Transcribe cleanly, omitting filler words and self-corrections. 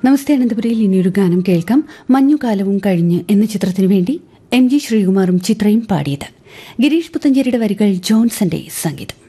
നമസ്തേ അനന്തപുരിയിൽ ഇനിയൊരു ഗാനം കേൾക്കാം. മഞ്ഞുകാലവും കഴിഞ്ഞ് എന്ന ചിത്രത്തിനു വേണ്ടി MG ശ്രീകുമാറും ചിത്രയും പാടിയത്. ഗിരീഷ് പുത്തഞ്ചേരിയുടെ വരികൾ, ജോൺസന്റെ സംഗീതം.